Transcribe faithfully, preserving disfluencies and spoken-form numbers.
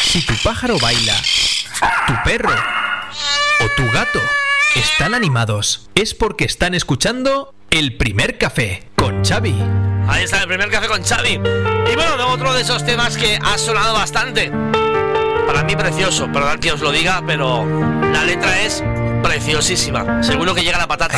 Si tu pájaro baila, tu perro o tu gato están animados, es porque están escuchando El Primer Café con Xavi. Ahí está, El Primer Café con Xavi. Y bueno, otro de esos temas que ha sonado bastante. Para mí precioso, perdón que os lo diga, pero la letra es preciosísima. Seguro que llega la patata.